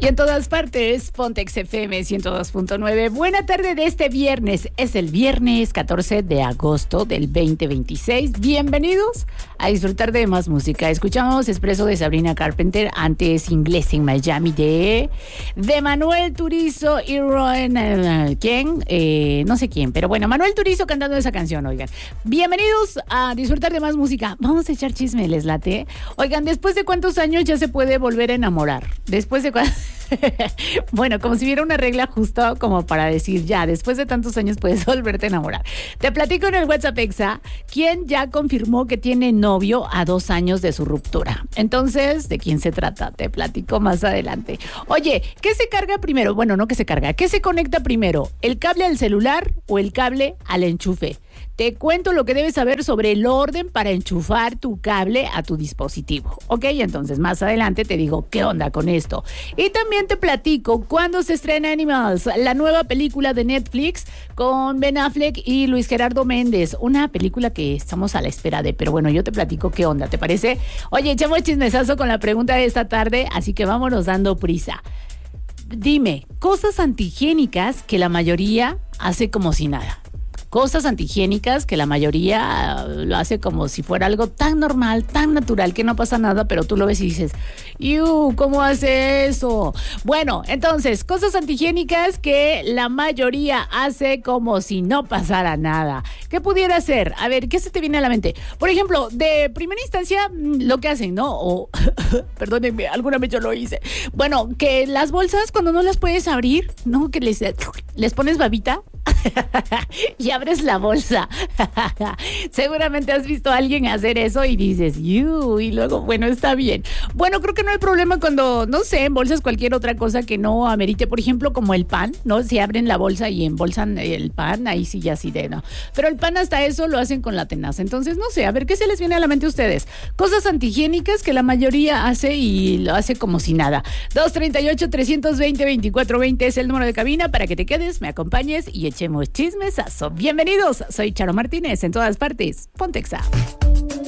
Y en todas partes, Pontex FM 102.9. Buena tarde de este viernes. Es el viernes 14 de agosto del 2026. Bienvenidos a disfrutar de más música. Escuchamos Expreso de Sabrina Carpenter, antes Inglés en Miami de Manuel Turizo y Rowan, ¿quién? No sé quién, pero bueno, Manuel Turizo cantando esa canción, oigan. Bienvenidos a disfrutar de más música. Vamos a echar chisme, ¿les late? Oigan, ¿después de cuántos años ya se puede volver a enamorar? Después de bueno, como si hubiera una regla justa como para decir, ya, después de tantos años puedes volverte a enamorar. Te platico en el WhatsApp Exa, ¿quién ya confirmó que tiene novio a 2 años de su ruptura? Entonces, ¿de quién se trata? Te platico más adelante. Oye, ¿qué se carga primero? Bueno, no que se carga, ¿qué se conecta primero? ¿El cable al celular o el cable al enchufe? Te cuento lo que debes saber sobre el orden para enchufar tu cable a tu dispositivo. Ok, entonces más adelante te digo qué onda con esto. Y también te platico cuándo se estrena Animals, la nueva película de Netflix con Ben Affleck y Luis Gerardo Méndez. Una película que estamos a la espera de, pero bueno, yo te platico qué onda, ¿te parece? Oye, echamos chismesazo con la pregunta de esta tarde, así que vámonos dando prisa. Dime, cosas antihigiénicas que la mayoría hace como si nada. Cosas antihigiénicas que la mayoría lo hace como si fuera algo tan normal, tan natural, que no pasa nada, pero tú lo ves y dices, ¡iu! ¿Cómo hace eso? Bueno, entonces, cosas antihigiénicas que la mayoría hace como si no pasara nada. ¿Qué pudiera ser? A ver, ¿qué se te viene a la mente? Por ejemplo, de primera instancia, lo que hacen, ¿no? O, perdónenme, alguna vez yo lo hice. Bueno, que las bolsas, cuando no las puedes abrir, ¿no? Que les pones babita y abres la bolsa. Seguramente has visto a alguien hacer eso y dices, y luego, bueno, está bien. Bueno, creo que no hay problema cuando, no sé, embolsas cualquier otra cosa que no amerite, por ejemplo, como el pan, ¿no? Si abren la bolsa y embolsan el pan, ahí sí ya sí de no. Pero el pan hasta eso lo hacen con la tenaza. Entonces, no sé, a ver, ¿qué se les viene a la mente a ustedes? Cosas antihigiénicas que la mayoría hace y lo hace como si nada. 238-320-2420 es el número de cabina para que te quedes, me acompañes y echemos chismesazo. Bienvenidos, soy Charo Martínez, en todas partes, Pontexa.